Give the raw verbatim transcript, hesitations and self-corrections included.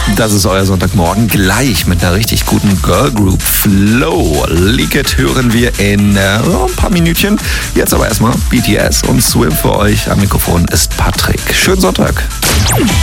Das ist euer Sonntagmorgen, gleich mit einer richtig guten Girl Group. Flow, Leak It hören wir in äh, ein paar Minütchen. Jetzt aber erstmal B T S und Swim für euch. Am Mikrofon ist Patrick. Schönen Sonntag.